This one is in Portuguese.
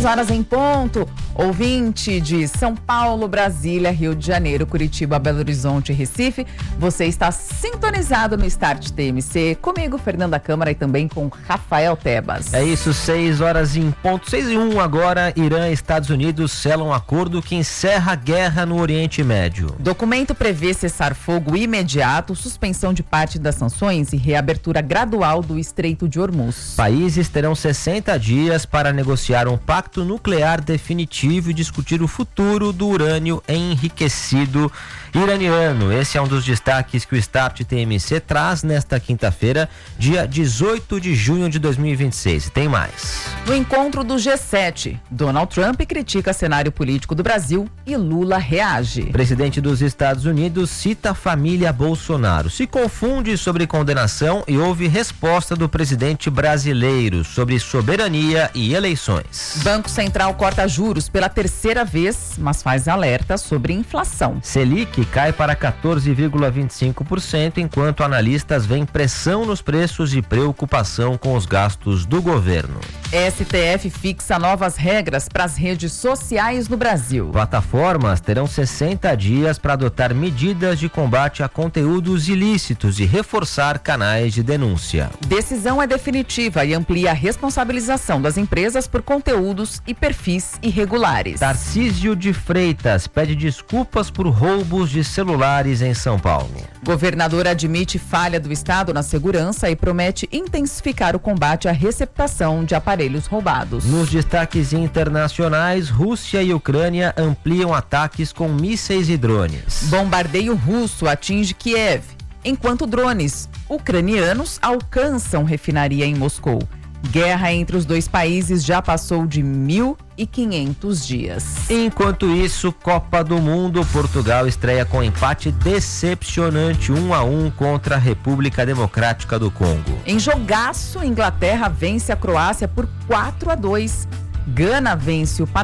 6h em ponto. Ouvinte de São Paulo, Brasília, Rio de Janeiro, Curitiba, Belo Horizonte e Recife, você está sintonizado no Start TMC, comigo, Fernanda Câmara, e também com Rafael Tebas. É isso, 6h em ponto, 6h01 agora. Irã e Estados Unidos selam um acordo que encerra a guerra no Oriente Médio. Documento prevê cessar-fogo imediato, suspensão de parte das sanções e reabertura gradual do Estreito de Hormuz. Países terão 60 dias para negociar um pacto nuclear definitivo e discutir o futuro do urânio enriquecido iraniano. Esse é um dos destaques que o Start TMC traz nesta quinta-feira, dia 18 de junho de 2026. Tem mais. No encontro do G7, Donald Trump critica cenário político do Brasil e Lula reage. Presidente dos Estados Unidos cita a família Bolsonaro, se confunde sobre condenação e houve resposta do presidente brasileiro sobre soberania e eleições. Banco Central corta juros pela terceira vez, mas faz alerta sobre inflação. Selic cai para 14,25%, enquanto analistas veem pressão nos preços e preocupação com os gastos do governo. STF fixa novas regras para as redes sociais no Brasil. Plataformas terão 60 dias para adotar medidas de combate a conteúdos ilícitos e reforçar canais de denúncia. Decisão é definitiva e amplia a responsabilização das empresas por conteúdos e perfis irregulares. Tarcísio de Freitas pede desculpas por roubos de celulares em São Paulo. Governador admite falha do Estado na segurança e promete intensificar o combate à receptação de aparelhos roubados. Nos destaques internacionais, Rússia e Ucrânia ampliam ataques com mísseis e drones. Bombardeio russo atinge Kiev, enquanto drones ucranianos alcançam refinaria em Moscou. Guerra entre os dois países já passou de 1.500 dias. Enquanto isso, Copa do Mundo, Portugal estreia com empate decepcionante 1-1 contra a República Democrática do Congo. Em jogaço, Inglaterra vence a Croácia por 4-2. Gana vence o Panamá